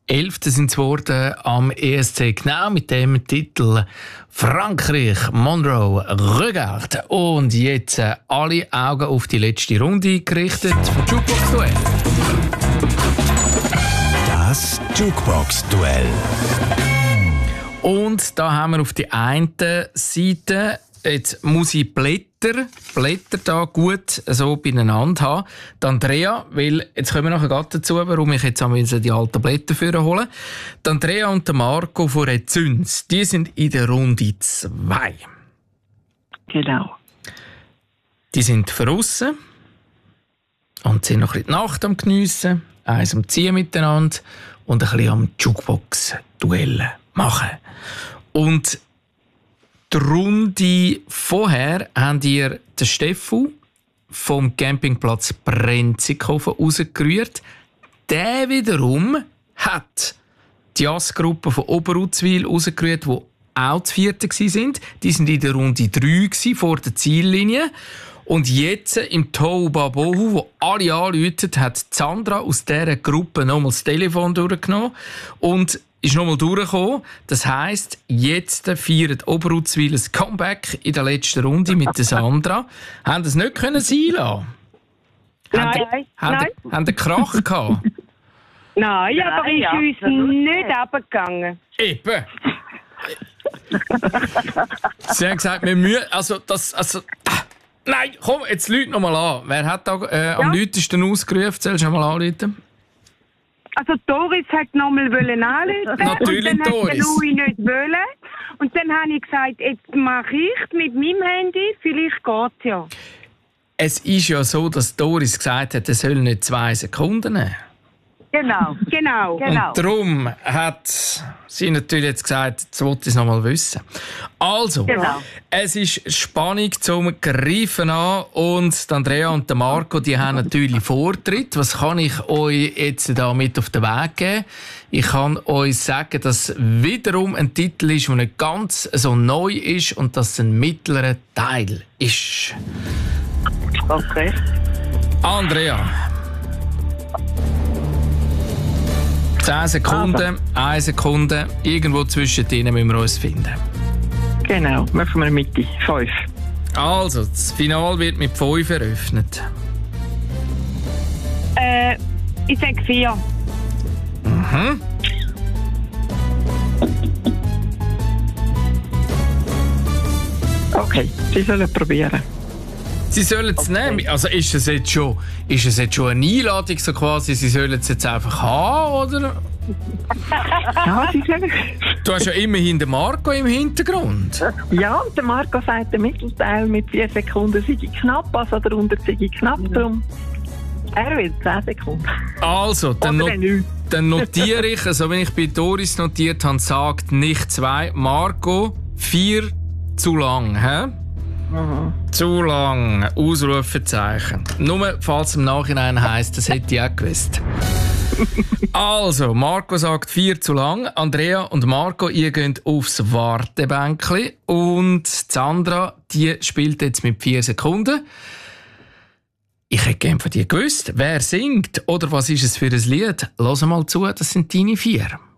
11. sind es geworden am ESC, genau mit dem Titel Frankreich, Monroe, Regarde. Und jetzt alle Augen auf die letzte Runde gerichtet vom Jukebox-Duell. Das Jukebox-Duell. Und da haben wir auf der einen Seite, jetzt muss ich Blätter da gut so beieinander haben. Die Andrea, weil jetzt kommen wir nachher gerade dazu, warum ich jetzt die alten Blätter führen hole. Die Andrea und der Marco von Rezüns, die sind in der Runde 2. Genau. Die sind draussen und sind noch ein bisschen die Nacht am Geniessen, eins am Ziehen miteinander und ein bisschen am Jukebox-Duell machen. Und die Runde vorher habt ihr den Steffu vom Campingplatz Brenzikofen rausgerührt. Der wiederum hat die Jazzgruppe von Oberutzwil rausgerührt, die auch das 4. waren. Die waren in der Runde 3 vor der Ziellinie. Und jetzt im Toubabohu, wo alle anrufen, hat Sandra aus dieser Gruppe nochmal das Telefon durchgenommen und ist nochmal durchgekommen. Das heisst, jetzt feiert Oberutzwil ein Comeback in der letzten Runde mit der Sandra. Haben das nicht sein lassen? Nein. Haben einen Krach gehabt? Nein, aber ist uns nicht runtergegangen. Eben. Sie haben gesagt, wir müssen... Nein, komm, jetzt läute noch mal an. Wer hat da am lautesten ausgerufen? Sollst du mal anrufen? Also Doris hat nochmal anrufen. Natürlich, und dann Doris. Hat Louis nicht wollen. Und dann habe ich gesagt, jetzt mache ich mit meinem Handy, vielleicht geht es ja. Es ist ja so, dass Doris gesagt hat, er soll nicht 2 Sekunden nehmen. Genau. Und darum hat sie natürlich jetzt gesagt, jetzt wollte ich es noch mal wissen. Also, Es ist Spannung zum Greifen an und Andrea und Marco, die haben natürlich Vortritt. Was kann ich euch jetzt da mit auf den Weg geben? Ich kann euch sagen, dass wiederum ein Titel ist, der nicht ganz so neu ist und dass es ein mittlerer Teil ist. Okay. Andrea. 10 Sekunden, 1 Sekunde, irgendwo zwischen denen müssen wir uns finden. Genau, machen wir Mitte, 5. Also, das Finale wird mit 5 eröffnet. Ich sage 4. Mhm. Okay, Sie sollen probieren. Sie sollen es nehmen. Also ist es jetzt schon eine Einladung, so quasi, Sie sollen es jetzt einfach haben, oder? Ja, Sie sollen. Du hast ja immerhin den Marco im Hintergrund. Ja, und der Marco sagt, der Mittelteil mit 4 Sekunden sei knapp, also darunter sei knapp drum. Er will 10 Sekunden. Also, dann notiere ich, also wenn ich bei Doris notiert habe, sagt nicht 2, Marco, 4 zu lang, hä? Mhm. Zu lang. Ausrufezeichen. Nur falls es im Nachhinein heisst, das hätte ich auch gewusst. Also, Marco sagt 4 zu lang. Andrea und Marco, ihr geht aufs Wartebänkli. Und Sandra, die spielt jetzt mit 4 Sekunden. Ich hätte gerne von dir gewusst, wer singt oder was ist es für ein Lied. Lass mal zu, das sind deine 4.